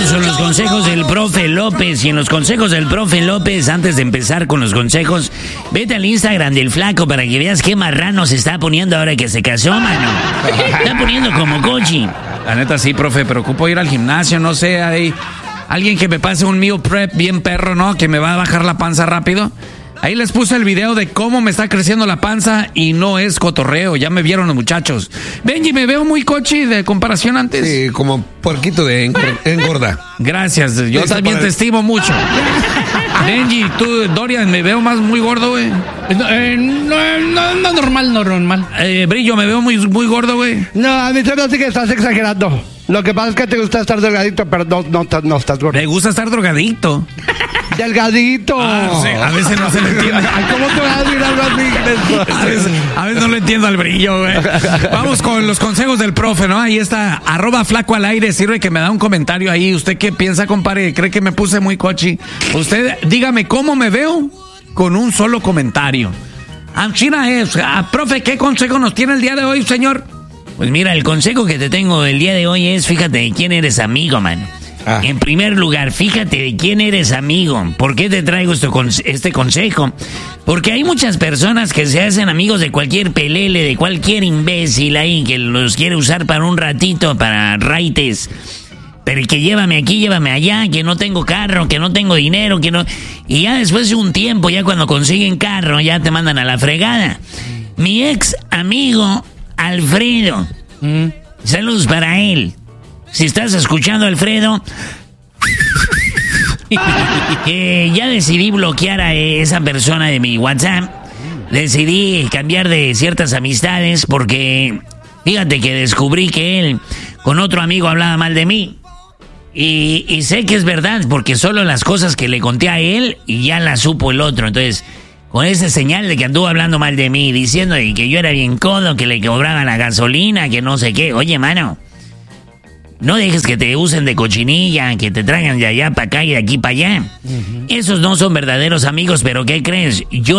Vamos con los consejos del profe López. Y en los consejos del profe López, antes de empezar con los consejos, vete al Instagram del flaco para que veas qué marrano se está poniendo ahora que se casó, mano. Está poniendo como cochi. La neta sí, profe, preocupo ir al gimnasio, no sé, hay alguien que me pase un meal prep bien perro, ¿no? Que me va a bajar la panza rápido. Ahí les puse el video de cómo me está creciendo la panza y no es cotorreo, ya me vieron los muchachos. Benji, me veo muy cochi de comparación antes. Sí, como puerquito de engorda. Gracias, yo también te estimo mucho. Benji, tú, Dorian, me veo muy gordo, güey. No, normal. Brillo, me veo muy gordo, güey. No, a mí se me hace que estás exagerando. Lo que pasa es que te gusta estar delgadito, pero no estás gordo. Me gusta estar drogadicto. Delgadito. Sí, a veces no se le entiende. ¿Cómo te vas a decir algo así? A veces no le entiendo al brillo, güey. Vamos con los consejos del profe, ¿no? Ahí está, @flacoalaire, sirve que me da un comentario ahí. ¿Usted qué piensa, compadre? ¿Cree que me puse muy cochi? Usted, dígame, ¿cómo me veo? Con un solo comentario. China es, profe, ¿qué consejo nos tiene el día de hoy, señor? Pues mira, el consejo que te tengo el día de hoy es, fíjate de quién eres amigo, mano. En primer lugar, fíjate de quién eres amigo. ¿Por qué te traigo este consejo? Porque hay muchas personas que se hacen amigos de cualquier pelele, de cualquier imbécil ahí, que los quiere usar para un ratito, para raites. Pero que llévame aquí, llévame allá, que no tengo carro, que no tengo dinero, que no... Y ya después de un tiempo, ya cuando consiguen carro, ya te mandan a la fregada. Mi ex amigo Alfredo. Saludos para él. Si estás escuchando, Alfredo, ya decidí bloquear a esa persona de mi WhatsApp. Decidí cambiar de ciertas amistades porque fíjate que descubrí que él con otro amigo hablaba mal de mí. Y sé que es verdad porque solo las cosas que le conté a él y ya las supo el otro. Entonces, con esa señal de que anduvo hablando mal de mí, diciendo que yo era bien codo, que le cobraban la gasolina, que no sé qué. Oye, mano, no dejes que te usen de cochinilla, que te traigan de allá para acá y de aquí para allá. Esos no son verdaderos amigos, pero ¿qué crees? Yo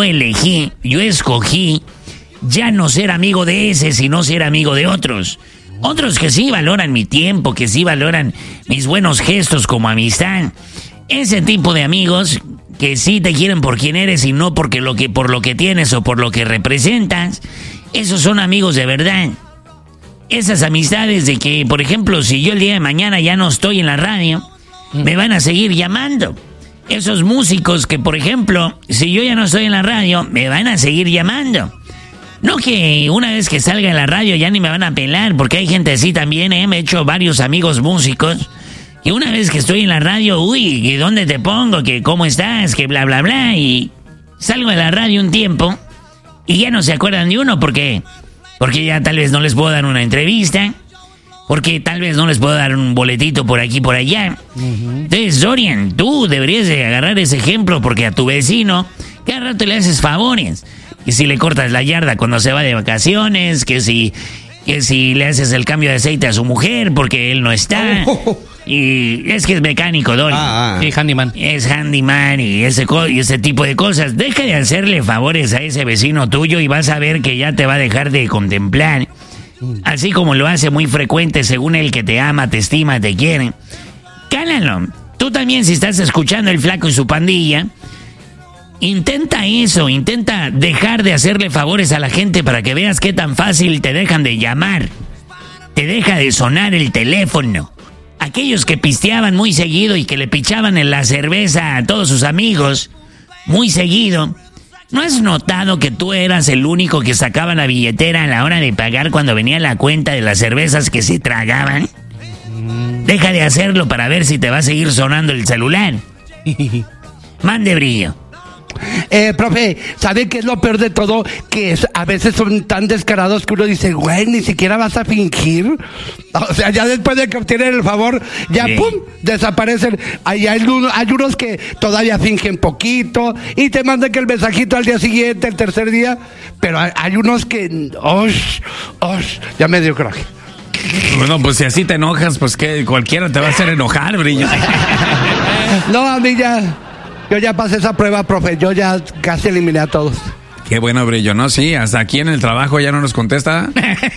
escogí ya no ser amigo de ese, sino ser amigo de otros. Otros que sí valoran mi tiempo, que sí valoran mis buenos gestos como amistad. Ese tipo de amigos que sí te quieren por quien eres y no por lo que tienes o por lo que representas. Esos son amigos de verdad. Esas amistades de que, por ejemplo, si yo el día de mañana ya no estoy en la radio, me van a seguir llamando. Esos músicos que, por ejemplo, si yo ya no estoy en la radio, me van a seguir llamando. No que una vez que salga en la radio ya ni me van a pelar, porque hay gente así también, me he hecho varios amigos músicos, y una vez que estoy en la radio, ¿y dónde te pongo? Que cómo estás, que bla, bla, bla, y salgo de la radio un tiempo, y ya no se acuerdan de uno, porque ya tal vez no les puedo dar una entrevista, porque tal vez no les puedo dar un boletito por aquí, por allá. Entonces, Dorian, tú deberías de agarrar ese ejemplo, porque a tu vecino cada rato le haces favores. Que si le cortas la yarda cuando se va de vacaciones, que si le haces el cambio de aceite a su mujer porque él no está. Y es que es mecánico, Dorian. Sí, handyman. Es handyman y ese tipo de cosas. Deja de hacerle favores a ese vecino tuyo y vas a ver que ya te va a dejar de contemplar. Así como lo hace muy frecuente según el que te ama, te estima, te quiere. Cálalo. Tú también, si estás escuchando el Flaco y su pandilla, intenta eso, intenta dejar de hacerle favores a la gente para que veas qué tan fácil te dejan de llamar. Te deja de sonar el teléfono. Aquellos que pisteaban muy seguido y que le pichaban en la cerveza a todos sus amigos muy seguido, ¿no has notado que tú eras el único que sacaba la billetera a la hora de pagar cuando venía la cuenta de las cervezas que se tragaban? Deja de hacerlo para ver si te va a seguir sonando el celular. Mande, Brillo. Profe, ¿sabe qué es lo peor de todo? Que a veces son tan descarados que uno dice, güey, ni siquiera vas a fingir. O sea, ya después de que obtienen el favor, ya sí, ¡pum!, desaparecen. Hay unos que todavía fingen poquito y te mandan que el mensajito al día siguiente, el tercer día. Pero hay unos que, ya me dio coraje. Bueno, pues si así te enojas, pues que cualquiera te va a hacer enojar, Brillo. No, a mí yo ya pasé esa prueba, profe. Yo ya casi eliminé a todos. Qué bueno, Brillo, ¿no? Sí, hasta aquí en el trabajo ya no nos contesta.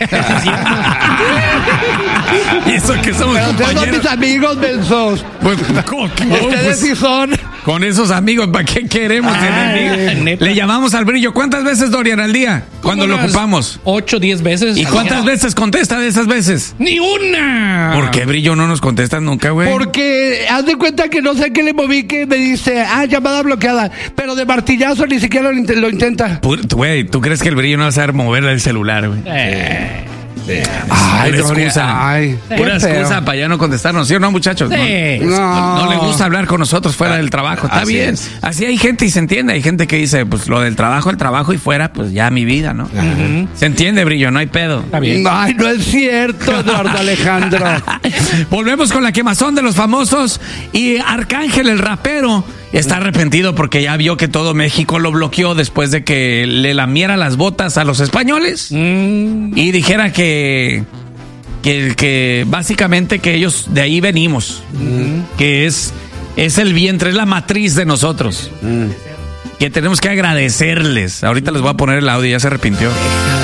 Y eso que somos Pero ustedes son compañeros. mis amigos, mensos. Pues, Ustedes sí son. con esos amigos, ¿para qué queremos enemigos? neta. Le llamamos al Brillo. ¿Cuántas veces, Dorian, al día? Cuando lo Unas ocupamos. 8, 10 veces. ¿Y cuántas veces contesta de esas veces? ¡Ni una! ¿Por qué, Brillo, no nos contestas nunca, güey? Porque haz de cuenta que no sé qué le moví que me dice, llamada bloqueada. Pero de martillazo ni siquiera lo intenta. Güey, ¿tú crees que el Brillo no va a saber mover el celular, güey? Ay, Pura Dorian, excusa. ay, qué Pura feo. excusa para ya no contestarnos, ¿sí o no, muchachos? Sí. No le gusta hablar con nosotros fuera del trabajo. Está Así bien. es. Así hay gente y se entiende. Hay gente que dice, pues lo del trabajo, el trabajo y fuera, pues ya mi vida, ¿no? Se entiende, Brillo, no hay pedo. Está bien. Ay, no es cierto, Eduardo Alejandro. Volvemos con la quemazón de los famosos y Arcángel, el rapero, está arrepentido porque ya vio que todo México lo bloqueó después de que le lamiera las botas a los españoles y dijera que básicamente que ellos de ahí venimos, que es el vientre, es la matriz de nosotros, que tenemos que agradecerles. Ahorita les voy a poner el audio, ya se arrepintió.